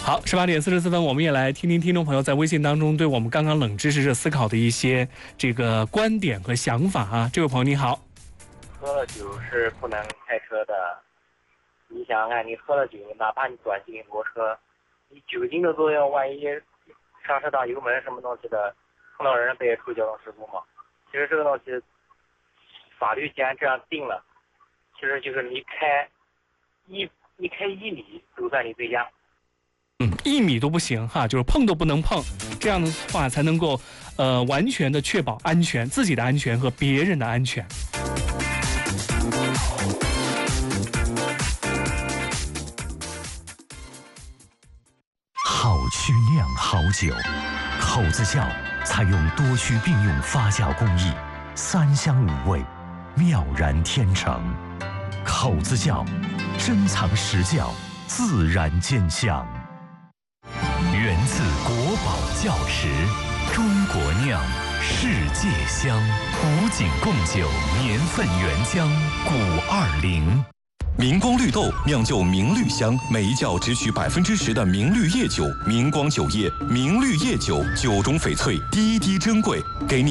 好，18:44，我们也来听听听众朋友在微信当中对我们刚刚冷知识热思考的一些这个观点和想法啊。这位朋友你好， 喝了酒是不能开车的。你想想看，你喝了酒，哪怕你短距离摩托车，你酒精的作用，万一上升到油门什么东西的，碰到人不也出交通事故吗？其实这个东西，法律既然这样定了，其实就是你开1米都算你醉驾。 1米都不行哈，就是碰都不能碰，这样的话才能够完全的确保安全，自己的安全和别人的安全。 好曲酿好酒，口子窖采用多须并用发酵工艺，3香5味，妙然天成。口子窖，珍藏实窖，自然见香。源自国宝窖石，中国酿，世界香。古井贡酒年份原浆520。 明光绿豆酿就明绿香，每一窖只取10%的明绿叶酒。明光酒业，明绿叶酒，酒中翡翠，滴滴珍贵，给你